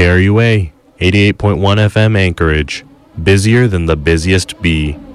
KRUA 88.1 FM Anchorage. Busier than the busiest bee.